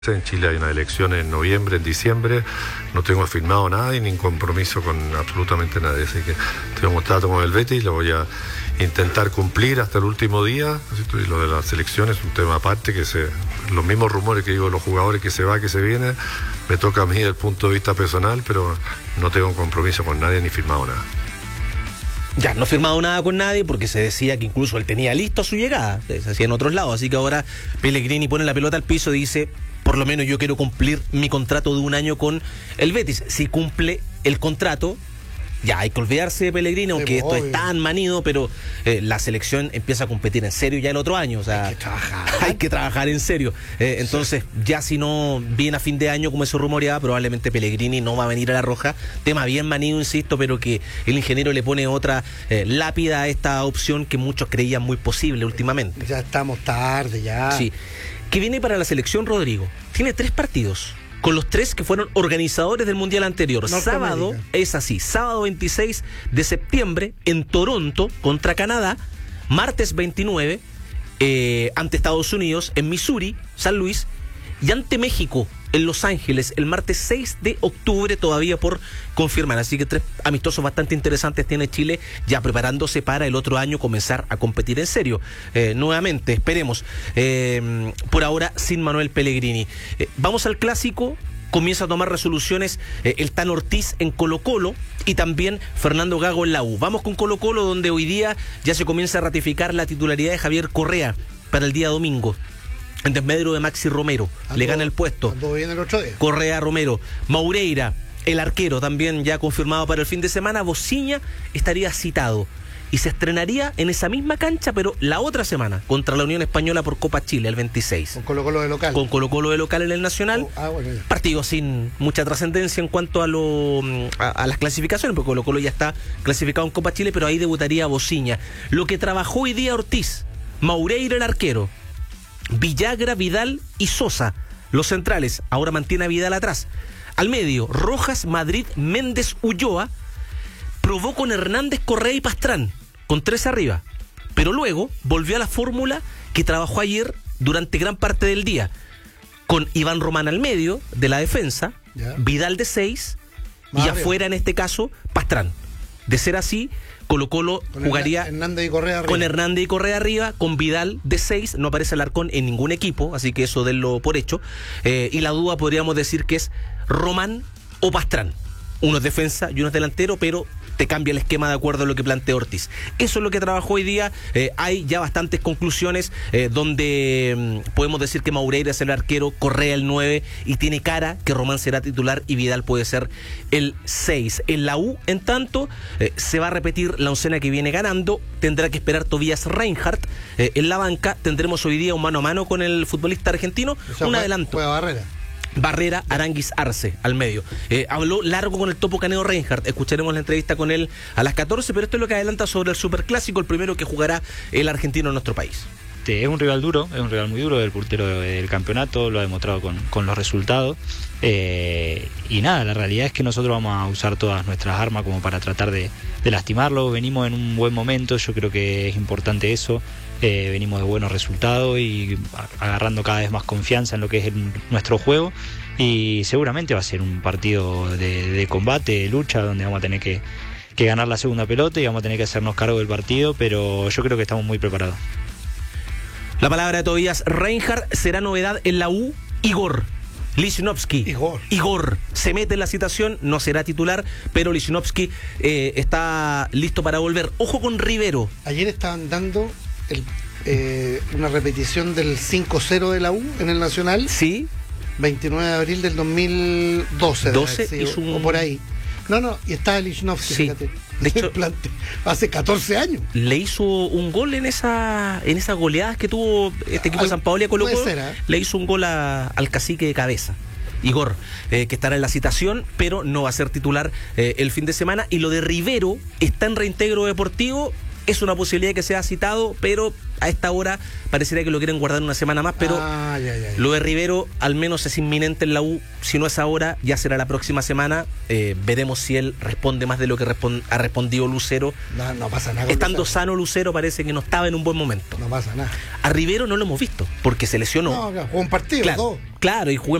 En Chile hay unas elecciones en noviembre, en diciembre, no tengo firmado nada y ni compromiso con absolutamente nadie, así que tengo un trato con el Betis y lo voy a intentar cumplir hasta el último día, ¿cierto? Y lo de las elecciones es un tema aparte, los mismos rumores que digo de los jugadores que se va, que se viene, me toca a mí desde el punto de vista personal, pero no tengo un compromiso con nadie ni firmado nada. Ya, no ha firmado nada con nadie porque se decía que incluso él tenía listo su llegada, se hacía en otros lados, así que ahora Pellegrini pone la pelota al piso y dice: por lo menos yo quiero cumplir mi contrato de un año con el Betis. Si cumple el contrato, ya hay que olvidarse de Pellegrini, aunque esto es tan manido, pero la selección empieza a competir en serio ya el otro año. O sea, hay que trabajar en serio. Entonces, ya si no viene a fin de año, como se rumoreaba, probablemente Pellegrini no va a venir a La Roja. Tema bien manido, insisto, pero que el ingeniero le pone otra lápida a esta opción que muchos creían muy posible últimamente. Ya estamos tarde, ya. Sí. ¿Qué viene para la selección, Rodrigo? Tiene 3 partidos, con los 3 que fueron organizadores del Mundial anterior. Sábado, es así, sábado 26 de septiembre en Toronto contra Canadá, martes 29 ante Estados Unidos en Missouri, San Luis, y ante México en Los Ángeles el martes 6 de octubre, todavía por confirmar. Así que 3 amistosos bastante interesantes tiene Chile, ya preparándose para el otro año comenzar a competir en serio. Nuevamente, esperemos. Por ahora, sin Manuel Pellegrini. Vamos al clásico. Comienza a tomar resoluciones el Tan Ortiz en Colo-Colo y también Fernando Gago en la U. Vamos con Colo-Colo, donde hoy día ya se comienza a ratificar la titularidad de Javier Correa para el día domingo. En desmedro de Maxi Romero, le gana el puesto. Bien el otro día. Correa, Romero, Moureira, el arquero también ya confirmado para el fin de semana. Bociña estaría citado y se estrenaría en esa misma cancha, pero la otra semana, contra la Unión Española por Copa Chile, el 26. Con Colo-Colo de local. Con Colo-Colo de local en el Nacional. Bueno. Partido sin mucha trascendencia en cuanto a las clasificaciones, porque Colo-Colo ya está clasificado en Copa Chile, pero ahí debutaría Bociña. Lo que trabajó hoy día Ortiz: Moureira, el arquero, Villagra, Vidal y Sosa, los centrales. Ahora mantiene a Vidal atrás. Al medio, Rojas, Madrid, Méndez, Ulloa. Probó con Hernández, Correa y Pastrán, con 3 arriba. Pero luego volvió a la fórmula que trabajó ayer durante gran parte del día, con Iván Román al medio de la defensa, Vidal de 6 y afuera, en este caso, Pastrán. De ser así, Colo-Colo jugaría Hernández y Correa arriba. Con Hernández y Correa arriba, con Vidal de 6, no aparece Alarcón en ningún equipo, así que eso denlo por hecho. Y la duda podríamos decir que es Román o Pastrán. Uno es defensa y uno es delantero, pero te cambia el esquema de acuerdo a lo que plantea Ortiz. Eso es lo que trabajó hoy día. Hay ya bastantes conclusiones donde podemos decir que Moureira es el arquero, Correa el 9, y tiene cara que Román será titular y Vidal puede ser el 6. En la U, en tanto, se va a repetir la oncena que viene ganando. Tendrá que esperar Tobias Reinhardt en la banca. Tendremos hoy día un mano a mano con el futbolista argentino. Un adelanto. Juega Barrera, Aranguis, Arce al medio. Habló largo con el Topo Caneo Reinhardt. Escucharemos la entrevista con él a las 14, pero esto es lo que adelanta sobre el Superclásico, el primero que jugará el argentino en nuestro país. Es un rival duro, es un rival muy duro, el puntero del campeonato, lo ha demostrado con los resultados. Y nada, la realidad es que nosotros vamos a usar todas nuestras armas como para tratar de lastimarlo. Venimos en un buen momento, yo creo que es importante eso. Venimos de buenos resultados y agarrando cada vez más confianza en lo que es nuestro juego, y seguramente va a ser un partido de combate, de lucha, donde vamos a tener que ganar la segunda pelota y vamos a tener que hacernos cargo del partido, pero yo creo que estamos muy preparados. La palabra de Tobias Reinhardt. Será novedad en la U, Igor Lichnowsky. Igor se mete en la citación, no será titular, pero Lichnowsky está listo para volver. Ojo con Rivero. Ayer estaban dando una repetición del 5-0 de la U en el Nacional. Sí. 29 de abril del 2012. 12 o por ahí. No, y estaba Lichnowsky, sí. Fíjate. De hecho, hace 14 años. Le hizo un gol en esas goleadas que tuvo este equipo de San Paoli a Colo-Colo. Le hizo un gol al cacique de cabeza, Igor, que estará en la citación, pero no va a ser titular el fin de semana. Y lo de Rivero está en reintegro deportivo. Es una posibilidad que sea citado, pero a esta hora parecería que lo quieren guardar una semana más, pero lo de Rivero al menos es inminente en la U. Si no es ahora, ya será la próxima semana. Veremos si él responde más de lo que ha respondido Lucero. No pasa nada. Estando sano Lucero, parece que no estaba en un buen momento. No pasa nada. A Rivero no lo hemos visto, porque se lesionó. No, jugó un partido, claro, todo. Claro, y jugó